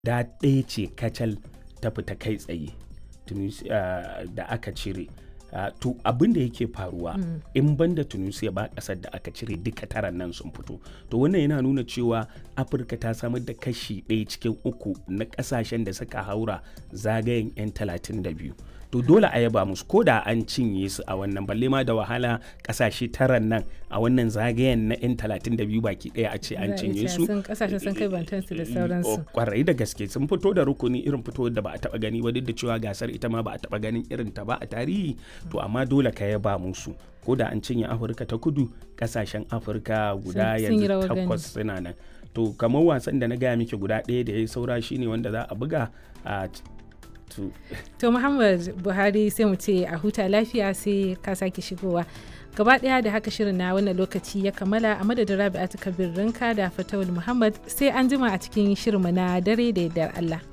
da ɗaya ce kacal ta fita kai tsaye da aka cire. To abin da yake faruwa in banda Tunisia ba ƙasar da aka cire duka taran nan sun fito. To wannan yana nuna cewa Afirka ta samar da kashi 1 cikin 3 na ƙasashen da suka haura zagayen 'yan 32. To dole a yaba musu ko da an cinye su a wannan, balle ma da wahala ƙasashe taran nan a wannan zagayen na 'yan 32 baki ɗaya a ce an cinye su. Ƙasashen sun kai bantansu da sauransu. Kwarai da gaske sun fito da rukuni irin fito da ba a taɓa gani ba, duk da cewa gasar ita ma ba a taɓa ganin irin ta ba a tarihi. To amma dole ka yaba musu ko da an cinye Afirka ta kudu, ƙasashen Afirka guda yanzu 8 suna nan. To kamar wasan da na gaya miki guda ɗaya da ya saura shine wanda za a buga a To Muhammad Buhari sai mu ce a huta lafiya, sai ka sake shigowa. Gaba ɗaya da haka shirin na wannan lokaci ya kammala, a madadin Rabi'atu Kabir Rinka da Fatawul Muhammad, sai an jima a cikin shirinmu na dare da yardar Allah.